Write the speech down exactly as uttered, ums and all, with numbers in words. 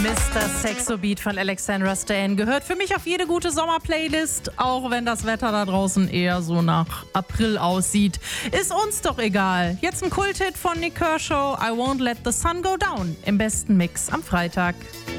Mister Sexo-Beat von Alexandra Stan gehört für mich auf jede gute Sommerplaylist, auch wenn das Wetter da draußen eher so nach April aussieht. Ist uns doch egal. Jetzt ein Kulthit von Nick Kershaw, I Won't Let the Sun Go Down, im besten Mix am Freitag.